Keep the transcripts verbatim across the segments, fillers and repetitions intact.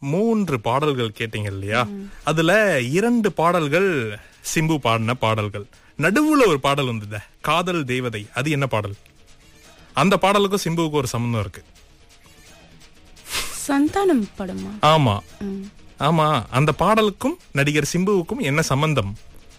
மூன்று பாடல்கள் கேட்டீங்க இல்லையா? அதுல இரண்டு பாடல்கள் சிம்பு பாடின பாடல்கள். நடுவுல ஒரு பாடல் வந்தது, காதல் தேவதை. அது என்ன பாடல்? அந்த பாடலுக்கும் சிம்புவுக்கும் ஒரு சம்பந்தம் இருக்கு. சந்தானம் படமா? ஆமா ஆமா. அந்த பாடலுக்கும் நடிகர் சிம்புவுக்கும் என்ன சம்பந்தம்?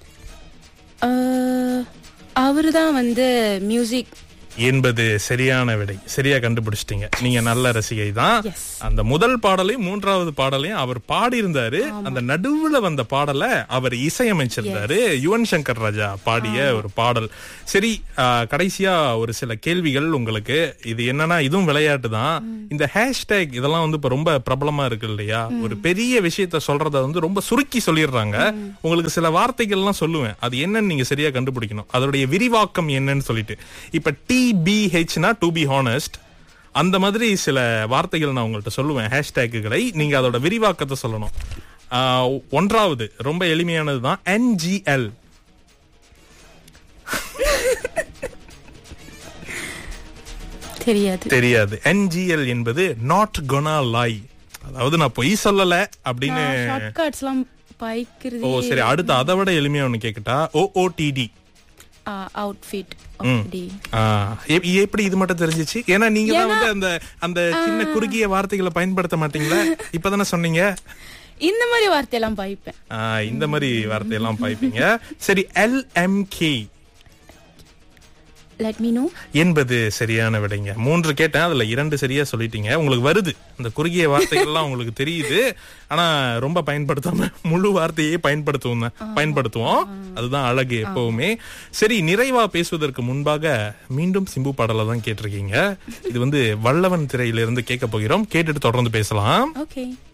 அவருதான் வந்து மியூசிக் என்பது சரியான விடை. சரியா கண்டுபிடிச்சிட்டீங்க. நீங்க நல்ல ரசிகை தான். அந்த முதல் பாடலையும் மூன்றாவது பாடலையும் அவர் பாடியிருந்தாரு. அந்த நடுவுல வந்த பாடலை அவர் இசையமைச்சிருந்தாரு. யுவன் சங்கர் ராஜா பாடிய ஒரு பாடல். சரி, கடைசியா ஒரு சில கேள்விகள் உங்களுக்கு. இது என்னன்னா, இதுவும் விளையாட்டு தான். இந்த ஹேஷ்டேக் இதெல்லாம் வந்து இப்ப ரொம்ப பிரபலமா இருக்கு இல்லையா? ஒரு பெரிய விஷயத்த சொல்றத வந்து ரொம்ப சுருக்கி சொல்லிடுறாங்க. உங்களுக்கு சில வார்த்தைகள் எல்லாம் சொல்லுவேன், அது என்னன்னு நீங்க சரியா கண்டுபிடிக்கணும். அதோடைய விரிவாக்கம் என்னன்னு சொல்லிட்டு. இப்ப D B ஹெச்னா to be honest, அந்த மாதிரி சில வார்த்தைகள் நான் உங்கள்கிட்ட சொல்லுவேன், ஹேஷ்டேக்குகளை. நீங்க அதோட விரிவாக்கத்தை சொல்லணும். ஒன்றாவது ரொம்ப எளிமையானது தான், என் ஜி எல். தெரியாது தெரியாது. என் ஜி எல் என்பது நாட் gonna lie, அதாவது நான் பொய் சொல்லல அப்படின்னு. ஓ சரி, அடுத்து அதை விட எளிமையா ஒண்ணு கேக்கட்டா? ஓ ஓ டி டி, அவுட்ஃபிட். எப்படி இது மட்டும் தெரிஞ்சிச்சு? ஏன்னா நீங்க தான் வந்து அந்த அந்த சின்ன குறுகிய வார்த்தைகளை பயன்படுத்த மாட்டீங்களா? இப்பதானே சொன்னீங்க. இந்த மாதிரி வார்த்தையெல்லாம் பாய்ப்பேன். இந்த மாதிரி வார்த்தையெல்லாம் பாய்ப்பீங்க. சரி, L M K Let me know என்பது சரியான விடைங்க. மூன்று கேட்டேன், அதுல இரண்டு சரியா சொல்லிட்டீங்க. உங்களுக்கு வருது, அந்த குறுகிய வார்த்தைகள்லாம் உங்களுக்கு தெரியுது. ஆனா ரொம்ப பயன்படுத்தாம முழு வார்த்தையே பயன்படுத்துவோம் பயன்படுத்துவோம் அதுதான் அழகு எப்பவுமே. சரி, நிறைவா பேசுவதற்கு முன்பாக மீண்டும் சிம்பு பாடலை தான் கேட்டிருக்கீங்க. இது வந்து வல்லவன் திரையிலிருந்து கேட்க போகிறோம். கேட்டுட்டு தொடர்ந்து பேசலாம். ஓகே.